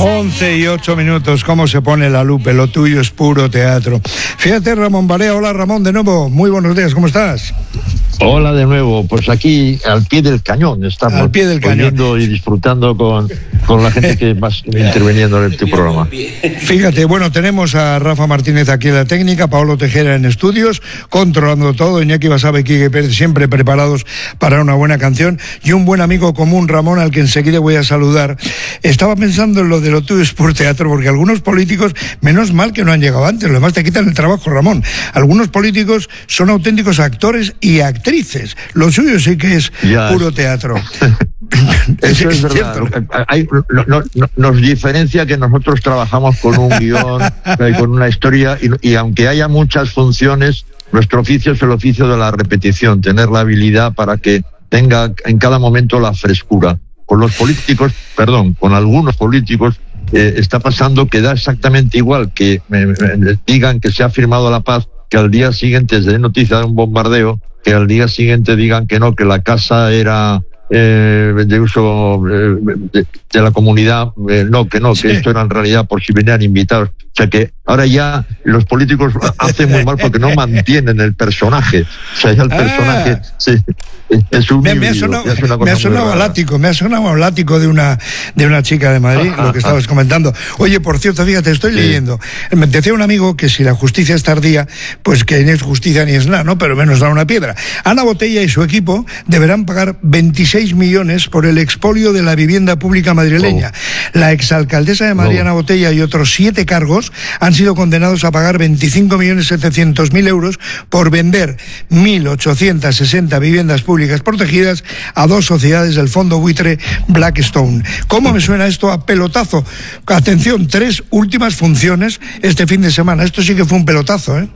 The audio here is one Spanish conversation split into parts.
11:08, ¿cómo se pone la lupe? Lo tuyo es puro teatro. Fíjate, Ramón Barea. Hola, Ramón, de nuevo. Muy buenos días, ¿cómo estás? Hola de nuevo, pues aquí al pie del cañón estamos. Al pie del cañón. Y disfrutando con la gente que más interviniendo en este programa. Fíjate, bueno, tenemos a Rafa Martínez aquí en la técnica, Paolo Tejera en estudios, controlando todo, Iñaki Basabe y Quique Pérez siempre preparados para una buena canción, y un buen amigo común, Ramón, al que enseguida voy a saludar. Estaba pensando en lo de lo tuyo es puro teatro, porque algunos políticos, menos mal que no han llegado antes, lo demás te quitan el trabajo, Ramón. Algunos políticos son auténticos actores y actrices. Lo suyo sí que es puro teatro. Eso es verdad. Nos diferencia que nosotros trabajamos con un guión, con una historia, y aunque haya muchas funciones, nuestro oficio es el oficio de la repetición, tener la habilidad para que tenga en cada momento la frescura. Con algunos políticos está pasando que da exactamente igual que me digan que se ha firmado la paz, que al día siguiente se dé noticia de un bombardeo, que al día siguiente digan que no, que la casa era de uso de la comunidad, que esto era en realidad por si venían invitados. O sea que ahora ya los políticos hacen muy mal porque no mantienen el personaje. O sea, ya el personaje es un me ha sonado a látigo de una chica de Madrid, lo que estabas comentando. Oye, por cierto, fíjate, estoy leyendo. Me decía un amigo que si la justicia es tardía, pues que ni es justicia ni es nada, ¿no? Pero menos da una piedra. Ana Botella y su equipo deberán pagar 26 millones por el expolio de la vivienda pública madrileña. La exalcaldesa de Madrid, Ana Botella, y otros 7 cargos han sido condenados a pagar 25.700.000 euros por vender 1.860 viviendas públicas protegidas a 2 sociedades del fondo buitre Blackstone. ¿Cómo me suena esto a pelotazo? Atención, 3 últimas funciones este fin de semana. Esto sí que fue un pelotazo, ¿eh?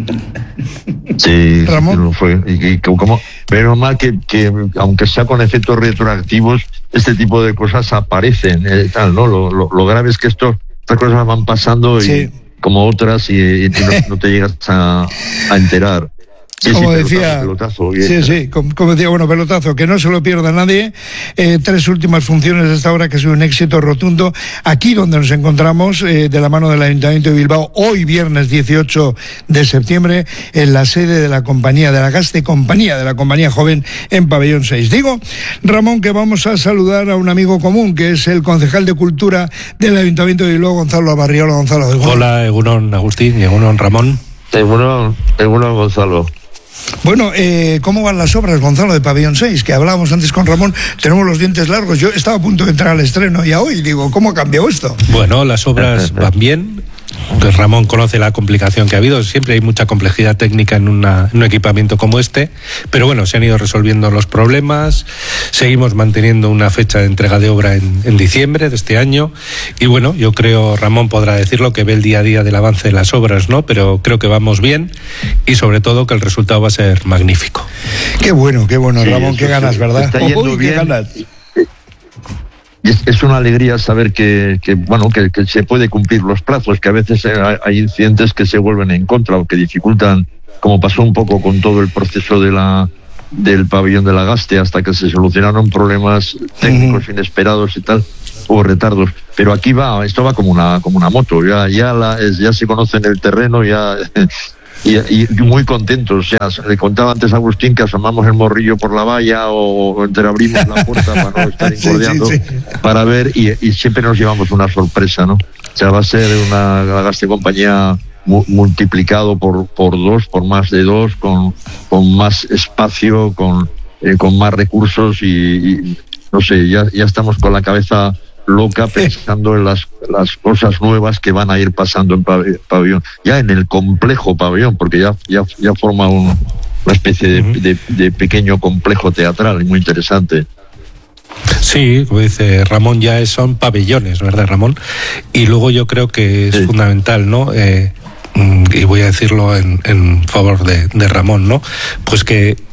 Sí, Ramón. Lo fue. Pero mal que aunque sea con efectos retroactivos, este tipo de cosas aparecen, ¿no? Lo grave es que estas cosas van pasando como otras y no te llegas a enterar. Como decía, como decía, bueno, pelotazo, que no se lo pierda nadie. 3 últimas funciones hasta ahora que ha sido un éxito rotundo. Aquí donde nos encontramos, de la mano del Ayuntamiento de Bilbao, hoy viernes 18 de septiembre, en la sede de la compañía, de la Gaste Compañía, de la compañía joven en Pabellón 6. Digo, Ramón, que vamos a saludar a un amigo común, que es el concejal de Cultura del Ayuntamiento de Bilbao, Gonzalo Abarriola. Gonzalo. Hola, egunon Agustín y egunon Ramón. Egunon Gonzalo. Bueno, ¿cómo van las obras, Gonzalo, de Pabellón 6? Que hablábamos antes con Ramón, tenemos los dientes largos. Yo estaba a punto de entrar al estreno ya hoy, digo, ¿cómo ha cambiado esto? Bueno, las obras van bien. Ramón conoce la complicación que ha habido, siempre hay mucha complejidad técnica en un equipamiento como este, pero bueno, se han ido resolviendo los problemas, seguimos manteniendo una fecha de entrega de obra en diciembre de este año, y bueno, yo creo, Ramón podrá decirlo, que ve el día a día del avance de las obras, ¿no? Pero creo que vamos bien, y sobre todo que el resultado va a ser magnífico. Qué bueno, Ramón, qué ganas, ¿verdad? Está yendo bien. Qué ganas. Es una alegría saber que se puede cumplir los plazos, que a veces hay incidentes que se vuelven en contra o que dificultan, como pasó un poco con todo el proceso del pabellón de la Gaste, hasta que se solucionaron problemas técnicos inesperados y tal, o retardos. Pero aquí esto va como una moto, ya se conoce en el terreno, y muy contentos. O sea, le contaba antes a Agustín que asomamos el morrillo por la valla o entreabrimos la puerta para no estar incordiando, para ver, y siempre nos llevamos una sorpresa, ¿no? O sea, va a ser la Gaste Compañía multiplicado por 2, por más de 2, con más espacio, con más recursos, y no sé, ya estamos con la cabeza loca pensando en las cosas nuevas que van a ir pasando en pabellón, ya en el complejo pabellón, porque ya forma una especie de pequeño complejo teatral muy interesante. Sí, como dice Ramón, son pabellones, ¿verdad, Ramón? Y luego yo creo que es fundamental, ¿no? Y voy a decirlo en favor de Ramón, ¿no? Pues que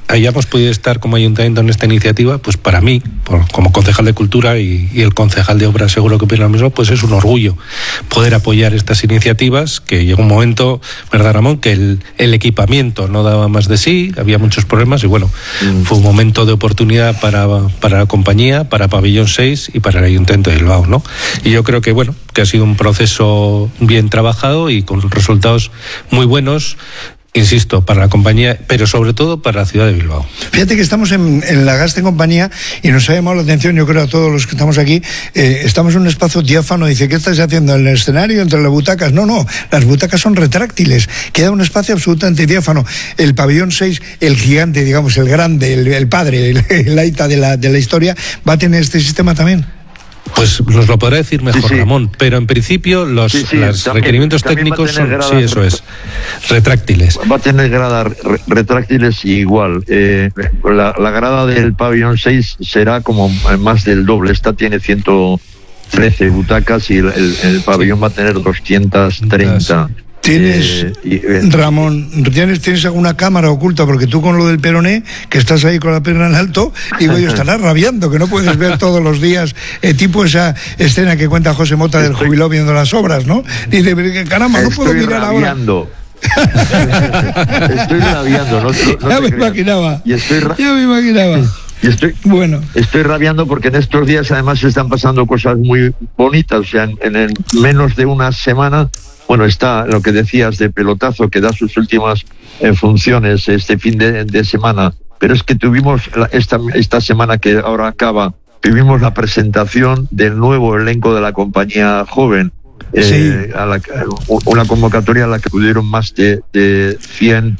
hayamos podido estar como ayuntamiento en esta iniciativa, pues para mí, como concejal de Cultura y el concejal de Obras seguro que opina lo mismo, pues es un orgullo poder apoyar estas iniciativas, que llegó un momento, ¿verdad, Ramón?, que el equipamiento no daba más de sí, había muchos problemas y bueno, fue un momento de oportunidad para la compañía, para Pabellón 6 y para el Ayuntamiento de Bilbao, ¿no? Y yo creo que bueno, que ha sido un proceso bien trabajado y con resultados muy buenos, insisto, para la compañía, pero sobre todo para la ciudad de Bilbao. Fíjate que estamos en la Gaste Compañía y nos ha llamado la atención, yo creo a todos los que estamos aquí, estamos en un espacio diáfano. Dice, ¿qué estás haciendo en el escenario, entre las butacas? No, las butacas son retráctiles, queda un espacio absolutamente diáfano. El Pabellón 6, el gigante, digamos, el grande, el padre, el aita de la historia, ¿va a tener este sistema también? Pues nos lo podrá decir mejor, sí. Ramón, pero en principio los requerimientos técnicos son, sí, eso es, retráctiles. Va a tener gradas retráctiles igual. La grada del Pabellón 6 será como más del doble. Esta tiene 113 butacas y el pabellón va a tener 230. ¿Tienes, Ramón, ¿tienes alguna cámara oculta? Porque tú con lo del peroné, que estás ahí con la pierna en alto, digo yo, estarás rabiando, que no puedes ver todos los días, tipo esa escena que cuenta José Mota del jubilado viendo las obras, ¿no? Dice, caramba, no puedo mirar rabiando. Ahora. Estoy rabiando, no ya me imaginaba. Ya me imaginaba. Y estoy rabiando porque en estos días además se están pasando cosas muy bonitas. O sea, en menos de una semana, bueno, está lo que decías de Pelotazo, que da sus últimas funciones este fin de semana, pero es que tuvimos esta semana que ahora acaba, tuvimos la presentación del nuevo elenco de la compañía joven, sí. Una convocatoria a la que pudieron más de 100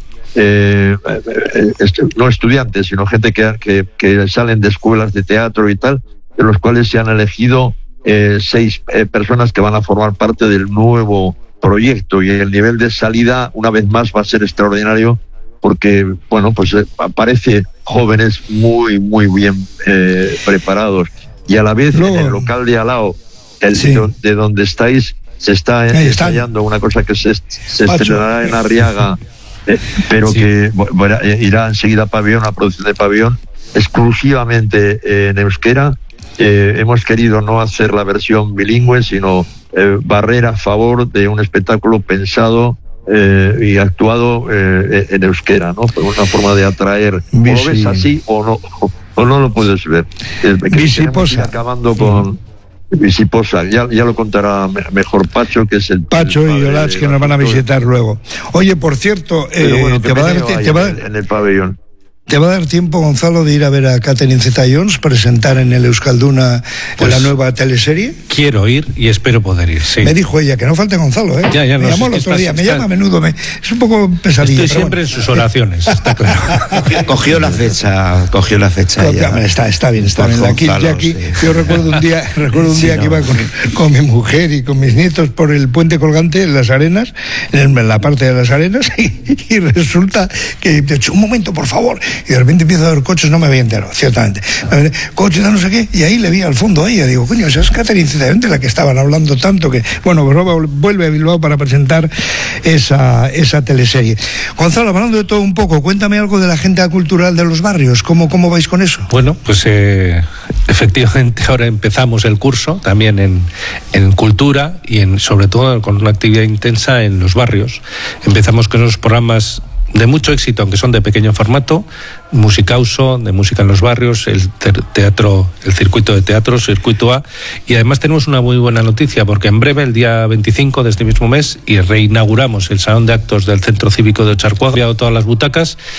no estudiantes, sino gente que salen de escuelas de teatro y tal, de los cuales se han elegido 6 personas que van a formar parte del nuevo proyecto, y el nivel de salida una vez más va a ser extraordinario porque, bueno, pues aparece jóvenes muy bien preparados, y a la vez en el local de al lado, de donde estáis, se está ensayando una cosa que se estrenará en Arriaga, pero que irá enseguida a Pabellón, a producción de Pabellón, exclusivamente en euskera. Hemos querido no hacer la versión bilingüe, sino barrer a favor de un espectáculo pensado y actuado en euskera, ¿no? Por una forma de atraer. O lo ves así o no lo puedes ver. Visiposa. Acabando con Visiposa, ya lo contará mejor Pacho, que es el Pacho y Olaz, que nos van a visitar luego. Oye, por cierto, bueno, te va a dar en el pabellón. ¿Te va a dar tiempo, Gonzalo, de ir a ver a Catherine Zeta-Jones presentar en el Euskalduna la nueva teleserie? Quiero ir y espero poder ir, sí. Me dijo ella que no falte Gonzalo, ¿eh? Ya, me llamó el otro día, me llama a menudo, es un poco pesadillo. Estoy siempre en sus oraciones, está claro. Cogió la fecha ya. Está bien. Gonzalo, aquí, sí. Yo recuerdo un día que iba con mi mujer y con mis nietos por el puente colgante en Las Arenas, en la parte de Las Arenas, y resulta que, de hecho, un momento, por favor. Y de repente empiezo a ver coches, no me había enterado, ciertamente. Coches, no sé qué, y ahí le vi al fondo a ella. Digo, coño, esa es Catherine Zeta-Jones, de la que estaban hablando tanto, que, bueno, vuelve a Bilbao para presentar esa teleserie. Gonzalo, hablando de todo un poco, cuéntame algo de la agenda cultural de los barrios. ¿Cómo vais con eso? Bueno, pues efectivamente ahora empezamos el curso también en cultura y sobre todo con una actividad intensa en los barrios. Empezamos con esos programas de mucho éxito, aunque son de pequeño formato, Musicauso, de música en los barrios, el circuito de teatro, Circuito A, y además tenemos una muy buena noticia, porque en breve, el día 25 de este mismo mes, y reinauguramos el Salón de Actos del Centro Cívico de Ocharcoaga, todas las butacas,